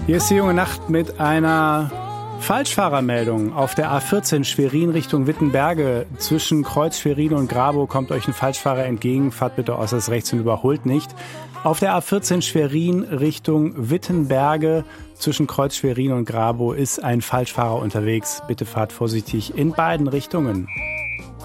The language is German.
Hier ist die junge Nacht mit einer Falschfahrermeldung. Auf der A14 Schwerin Richtung Wittenberge zwischen Kreuz Schwerin und Grabow kommt euch ein Falschfahrer entgegen. Fahrt bitte äußerst rechts und überholt nicht. Auf der A14 Schwerin Richtung Wittenberge zwischen Kreuz Schwerin und Grabow ist ein Falschfahrer unterwegs. Bitte fahrt vorsichtig in beiden Richtungen.